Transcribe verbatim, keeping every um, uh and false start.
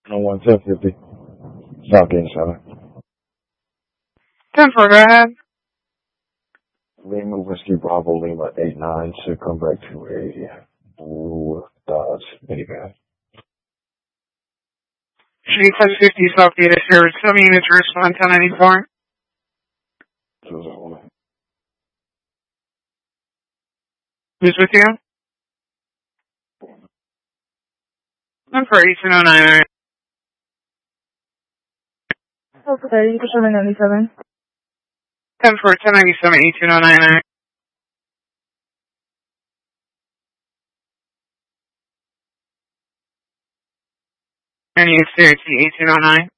On one ten fifty. South Gate seven. ten four, go ahead. Lima Whiskey Bravo Lima eight nine to come back to a blue Dodge minivan. Street plus fifty, South Gate is here. Seven units to respond, ten ninety-four. Who's with you? ten four, eighteen oh nine. Okay, seven ninety-seven. ten four, ten ninety-seven, eighteen oh nine. And you eighteen oh nine.